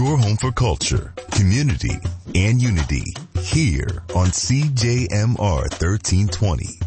your home for culture, community, and unity here on CJMR 1320.